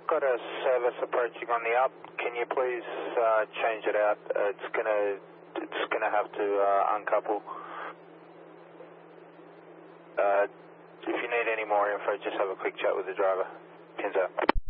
I've got a service approaching on the up. Can you please change it out? It's gonna have to uncouple. If you need any more info, just have a quick chat with the driver. Pins out.